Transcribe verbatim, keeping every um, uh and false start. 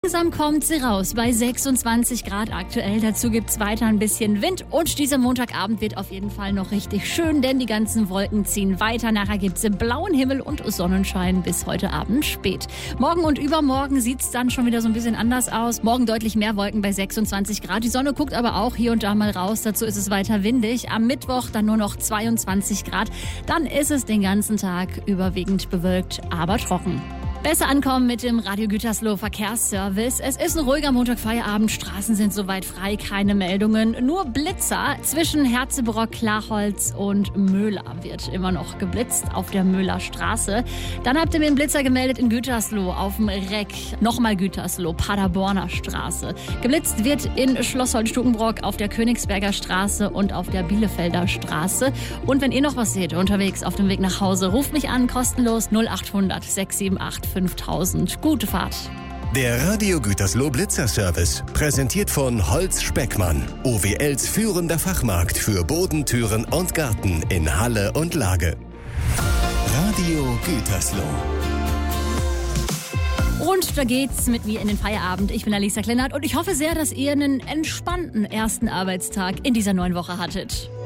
Langsam kommt sie raus, bei sechsundzwanzig Grad aktuell. Dazu gibt's weiter ein bisschen Wind und dieser Montagabend wird auf jeden Fall noch richtig schön, denn die ganzen Wolken ziehen weiter. Nachher gibt's blauen Himmel und Sonnenschein bis heute Abend spät. Morgen und übermorgen sieht's dann schon wieder so ein bisschen anders aus. Morgen deutlich mehr Wolken bei sechsundzwanzig Grad. Die Sonne guckt aber auch hier und da mal raus. Dazu ist es weiter windig. Am Mittwoch dann nur noch zweiundzwanzig Grad. Dann ist es den ganzen Tag überwiegend bewölkt, aber trocken. Besser ankommen mit dem Radio Gütersloh Verkehrsservice. Es ist ein ruhiger Montagfeierabend. Straßen sind soweit frei, keine Meldungen. Nur Blitzer zwischen Herzebrock, Klarholz und Möhler wird immer noch geblitzt auf der Möhler Straße. Dann habt ihr mir einen Blitzer gemeldet in Gütersloh auf dem Reck. Nochmal Gütersloh, Paderborner Straße. Geblitzt wird in Schlossholt-Stukenbrock auf der Königsberger Straße und auf der Bielefelder Straße. Und wenn ihr noch was seht unterwegs auf dem Weg nach Hause, ruft mich an, kostenlos null acht hundert sechs sieben acht fünftausend. Gute Fahrt. Der Radio Gütersloh Blitzerservice, präsentiert von Holz Speckmann, O W Ls führender Fachmarkt für Boden, Türen und Garten in Halle und Lage. Radio Gütersloh. Und da geht's mit mir in den Feierabend. Ich bin Alisa Kleinert und ich hoffe sehr, dass ihr einen entspannten ersten Arbeitstag in dieser neuen Woche hattet.